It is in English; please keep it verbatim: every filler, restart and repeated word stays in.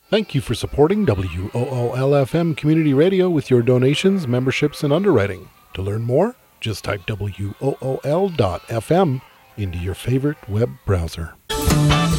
Thank you for supporting W O O L F M Community Radio with your donations, memberships, and underwriting. To learn more, just type W O O L dot F M into your favorite web browser.